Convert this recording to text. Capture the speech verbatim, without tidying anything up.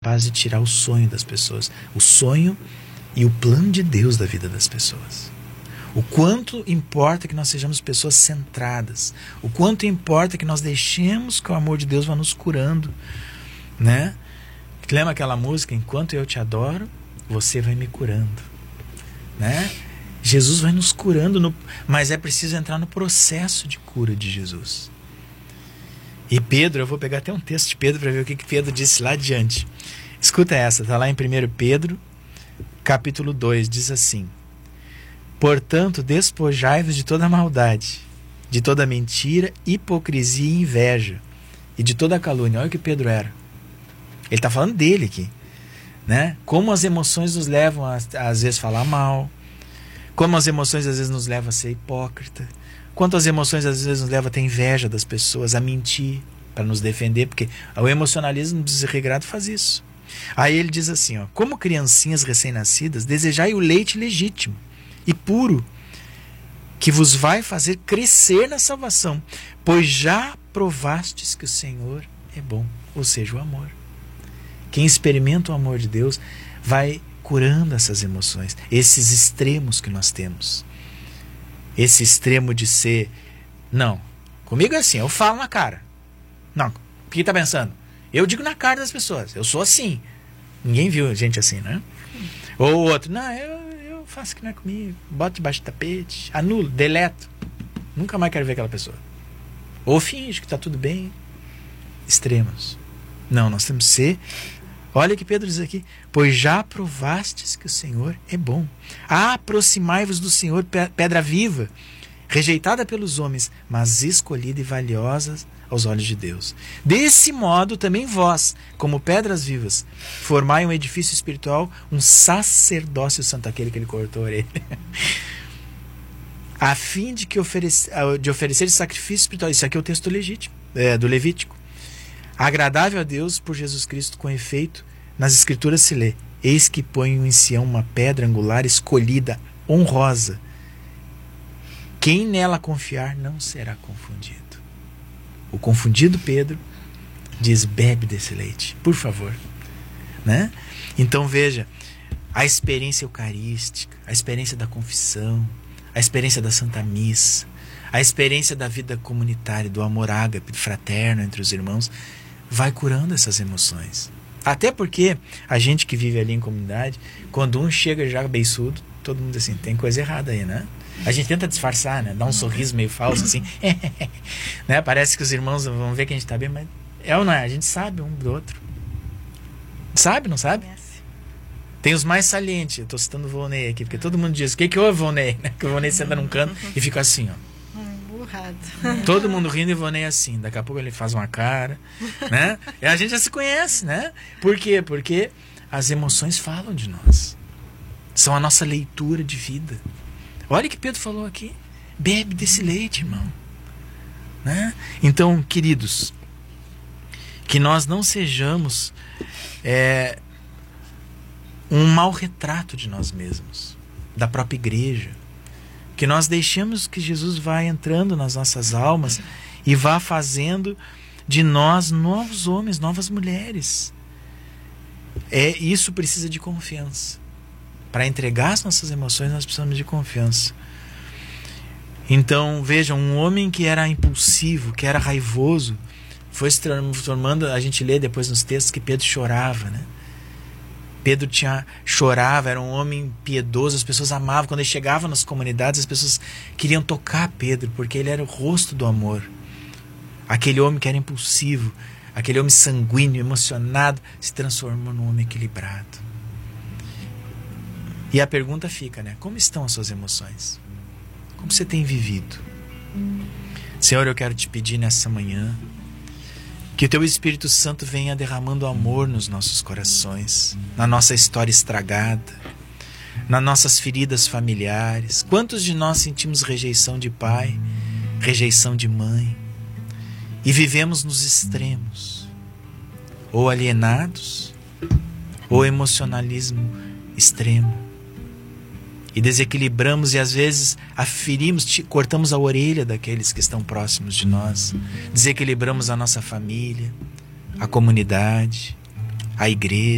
capaz de tirar o sonho das pessoas, o sonho e o plano de Deus da vida das pessoas. O quanto importa que nós sejamos pessoas centradas, o quanto importa que nós deixemos que o amor de Deus vá nos curando, né? Lembra aquela música, enquanto eu te adoro, você vai me curando, né? Jesus vai nos curando, no, mas é preciso entrar no processo de cura de Jesus. E Pedro, eu vou pegar até um texto de Pedro para ver o que, que Pedro disse lá adiante. Escuta essa, está lá em primeiro Pedro, capítulo dois, diz assim: portanto, despojai-vos de toda maldade, de toda mentira, hipocrisia e inveja, e de toda calúnia. Olha o que Pedro era. Ele está falando dele aqui, né? Como as emoções nos levam a, a, às vezes, falar mal, como as emoções às vezes nos levam a ser hipócrita, quanto as emoções às vezes nos levam a ter inveja das pessoas, a mentir para nos defender, porque o emocionalismo desregrado faz isso. Aí ele diz assim, ó, como criancinhas recém-nascidas, desejai o leite legítimo e puro, que vos vai fazer crescer na salvação, pois já provastes que o Senhor é bom, ou seja, o amor. Quem experimenta o amor de Deus vai curando essas emoções, esses extremos que nós temos. Esse extremo de ser, não, comigo é assim, eu falo na cara. Não, o que está pensando? Eu digo na cara das pessoas, eu sou assim. Ninguém viu gente assim, né? Ou o outro, não, eu, eu faço que não é comigo, boto debaixo do tapete, anulo, deleto. Nunca mais quero ver aquela pessoa. Ou finge que está tudo bem. Extremos. Não, nós temos que ser... Olha o que Pedro diz aqui. Pois já provastes que o Senhor é bom. Aproximai-vos do Senhor, pedra viva, rejeitada pelos homens, mas escolhida e valiosa aos olhos de Deus. Desse modo também vós, como pedras vivas, formai um edifício espiritual, um sacerdócio santo, aquele que ele cortou a orelha, a fim de, que oferecer, de oferecer sacrifício espiritual. Isso aqui é o texto legítimo, é, do Levítico. Agradável a Deus por Jesus Cristo, com efeito, nas Escrituras se lê: eis que ponho em Sião uma pedra angular escolhida, honrosa. Quem nela confiar não será confundido. O confundido Pedro diz: bebe desse leite, por favor. Né? Então veja, a experiência eucarística, a experiência da confissão, a experiência da Santa Missa, a experiência da vida comunitária, do amor ágape, fraterno entre os irmãos, vai curando essas emoções. Até porque a gente que vive ali em comunidade, quando um chega já beiçudo, todo mundo assim, tem coisa errada aí, né? A gente tenta disfarçar, né? Dá um sorriso meio falso assim. Né? Parece que os irmãos vão ver que a gente tá bem, mas é ou não é? A gente sabe um do outro. Sabe, não sabe? Tem os mais salientes. Eu tô citando o Volney aqui, porque todo mundo diz: o que que houve, Volney? Que o Volney senta num canto e fica assim, ó. Todo mundo rindo e Volney assim. Daqui a pouco ele faz uma cara, né? E a gente já se conhece, né? Por quê? Porque as emoções falam de nós. São a nossa leitura de vida. Olha o que Pedro falou aqui. Bebe desse leite, irmão. Né? Então, queridos, que nós não sejamos é, um mau retrato de nós mesmos, da própria igreja. Que nós deixemos que Jesus vá entrando nas nossas almas e vá fazendo de nós novos homens, novas mulheres. É, isso precisa de confiança. Para entregar as nossas emoções, nós precisamos de confiança. Então, vejam, um homem que era impulsivo, que era raivoso, foi se transformando, a gente lê depois nos textos que Pedro chorava, né? Pedro tinha, chorava, era um homem piedoso, as pessoas amavam. Quando ele chegava nas comunidades, as pessoas queriam tocar Pedro, porque ele era o rosto do amor. Aquele homem que era impulsivo, aquele homem sanguíneo, emocionado, se transformou num homem equilibrado. E a pergunta fica, né? Como estão as suas emoções? Como você tem vivido? Senhor, eu quero te pedir nessa manhã que o Teu Espírito Santo venha derramando amor nos nossos corações, na nossa história estragada, nas nossas feridas familiares. Quantos de nós sentimos rejeição de pai, rejeição de mãe, e vivemos nos extremos, ou alienados, ou emocionalismo extremo, e desequilibramos e às vezes aferimos, cortamos a orelha daqueles que estão próximos de nós, desequilibramos a nossa família, a comunidade, a igreja.